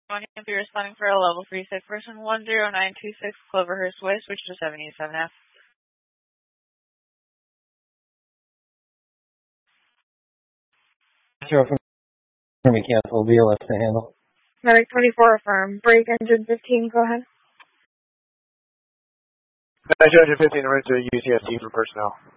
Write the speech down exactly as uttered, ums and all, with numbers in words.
One be responding for a level three sick person one zero nine two six Cloverhurst Way, switch to seventy-seven F. Zero from me cancel, V L S to handle. Medic twenty-four affirm. Break engine fifteen, go ahead. Engine fifteen, right to U C S T for personnel.